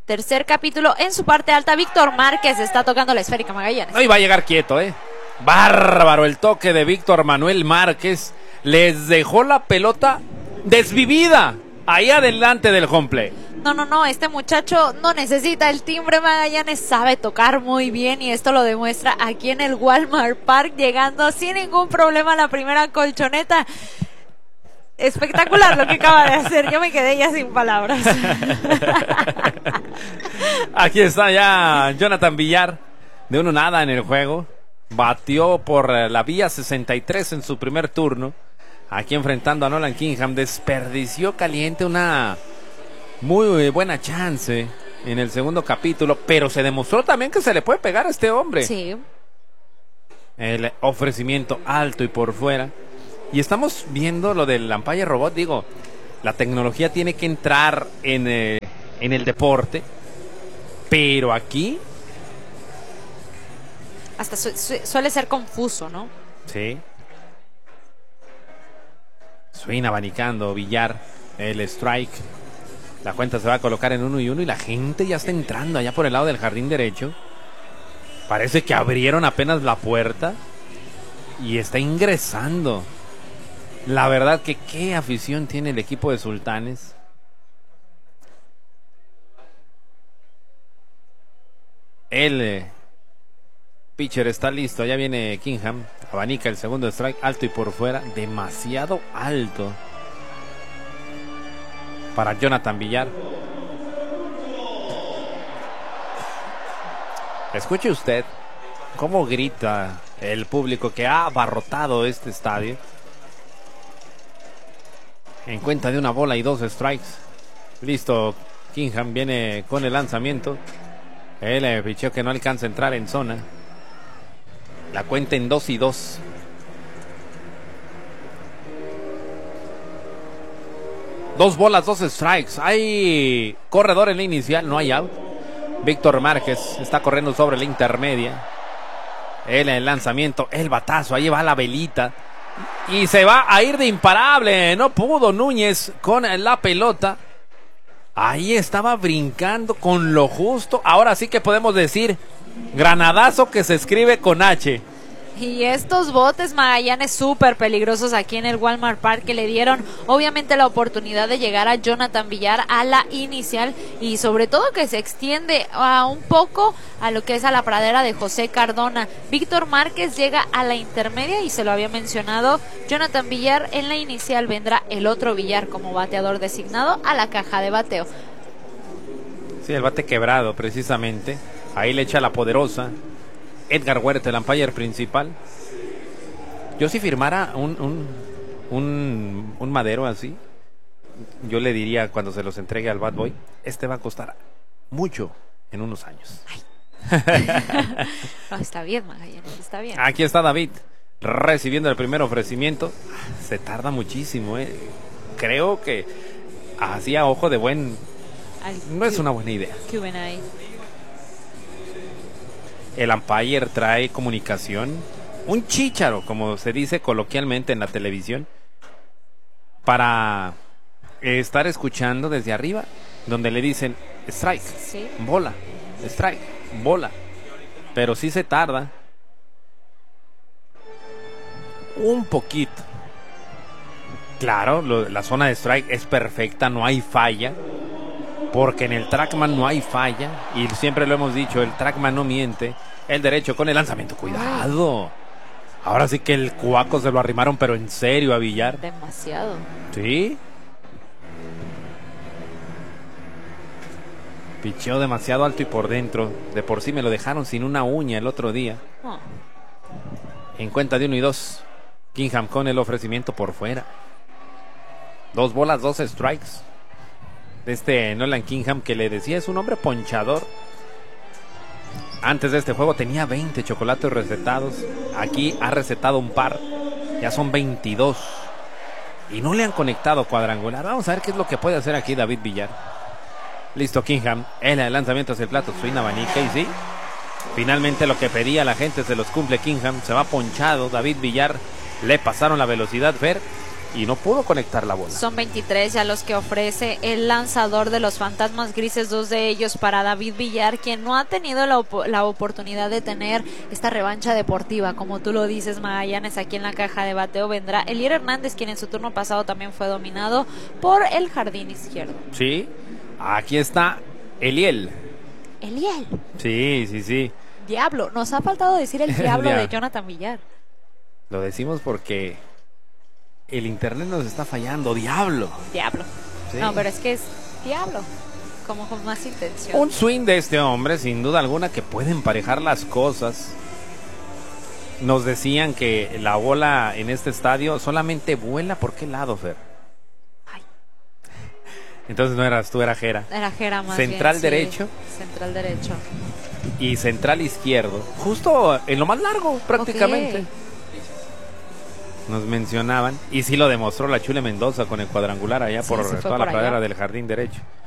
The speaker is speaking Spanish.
tercer capítulo en su parte alta. Víctor Márquez está tocando la esférica, Magallanes. No iba a llegar quieto, bárbaro el toque de Víctor Manuel Márquez. Les dejó la pelota desvivida ahí adelante del home play. No, este muchacho no necesita el timbre, Magallanes, sabe tocar muy bien y esto lo demuestra aquí en el Walmart Park, llegando sin ningún problema a la primera colchoneta. Espectacular lo que acaba de hacer, yo me quedé ya sin palabras. Aquí está ya Jonathan Villar, de 1-0 en el juego. Batió por la vía 63 en su primer turno. Aquí enfrentando a Nolan Kingham. Desperdició caliente una muy buena chance en el segundo capítulo, pero se demostró también que se le puede pegar a este hombre. Sí. El ofrecimiento alto y por fuera. Y estamos viendo lo del umpire robot. Digo, la tecnología tiene que entrar en el deporte, pero aquí hasta suele ser confuso, ¿no? Sí. Swing abanicando Villar el strike. La cuenta se va a colocar en 1-1 y la gente ya está entrando allá por el lado del jardín derecho. Parece que abrieron apenas la puerta y está ingresando. La verdad que qué afición tiene el equipo de Sultanes. El pitcher está listo, ya viene Kingham, abanica el segundo strike, alto y por fuera, demasiado alto para Jonathan Villar. Escuche usted cómo grita el público que ha abarrotado este estadio. En cuenta de 1 bola y 2 strikes. Listo, Kingham viene con el lanzamiento. El picheo que no alcanza a entrar en zona. La cuenta en 2-2. Dos bolas, 2 strikes. Hay corredor en la inicial, no hay out. Víctor Márquez está corriendo sobre la intermedia. El lanzamiento, el batazo, ahí va la velita. Y se va a ir de imparable. No pudo Núñez con la pelota. Ahí estaba brincando con lo justo. Ahora sí que podemos decir granadazo que se escribe con H. Y estos botes, Magallanes, súper peligrosos aquí en el Walmart Park, que le dieron obviamente la oportunidad de llegar a Jonathan Villar a la inicial y sobre todo que se extiende un poco a lo que es a la pradera de José Cardona. Víctor Márquez llega a la intermedia y se lo había mencionado Jonathan Villar en la inicial. Vendrá el otro Villar como bateador designado a la caja de bateo. Sí, el bate quebrado precisamente. Ahí le echa la poderosa Edgar Huerta, el umpire principal. Yo si firmara un madero así, yo le diría cuando se los entregue al Bad Boy, este va a costar mucho en unos años. No, está bien, Magallanes, está bien. Aquí está David recibiendo el primer ofrecimiento. Se tarda muchísimo, creo que así a ojo de buen no es una buena idea. ¿Qué ven ahí? El umpire trae comunicación, un chícharo, como se dice coloquialmente en la televisión, para estar escuchando desde arriba, donde le dicen strike, ¿sí? Bola, strike, bola. Pero sí se tarda un poquito. Claro, la zona de strike es perfecta, no hay falla. Porque en el Trackman no hay falla. Y siempre lo hemos dicho, el Trackman no miente. El derecho con el lanzamiento. ¡Cuidado! Ahora sí que el cuaco se lo arrimaron, pero en serio a Villar. Demasiado. ¿Sí? Picheó demasiado alto y por dentro. De por sí me lo dejaron sin una uña el otro día. Oh. En cuenta de 1-2. Kingham con el ofrecimiento por fuera. 2 bolas, 2 strikes. Nolan Kingham, que le decía es un hombre ponchador. Antes de este juego tenía 20 chocolates recetados. Aquí ha recetado un par. Ya son 22. Y no le han conectado cuadrangular. Vamos a ver qué es lo que puede hacer aquí David Villar. Listo Kingham. El lanzamiento hacia el plato. Swing abanica y sí. Finalmente lo que pedía la gente se los cumple Kingham. Se va ponchado. David Villar le pasaron la velocidad, Fer. y no pudo conectar la bola. Son 23 ya los que ofrece el lanzador de los Fantasmas Grises, 2 de ellos para David Villar, quien no ha tenido la oportunidad de tener esta revancha deportiva, como tú lo dices, Magallanes. Aquí en la caja de bateo vendrá Elier Hernández, quien en su turno pasado también fue dominado por el jardín izquierdo. Sí, aquí está Eliel. Eliel. Sí. Diablo, nos ha faltado decir el diablo de Jonathan Villar. Lo decimos porque el internet nos está fallando, diablo. Sí. No, pero es que es diablo, como con más intención. Un swing de este hombre, sin duda alguna, que puede emparejar las cosas. Nos decían que la bola en este estadio solamente vuela por qué lado, Fer. Ay. Entonces no eras tú, era Jera. Era Jera más central bien, derecho. Sí. Central derecho. Y central izquierdo. Justo en lo más largo, prácticamente. Okay. Nos mencionaban, y sí lo demostró la Chule Mendoza con el cuadrangular allá por toda la pradera del jardín derecho.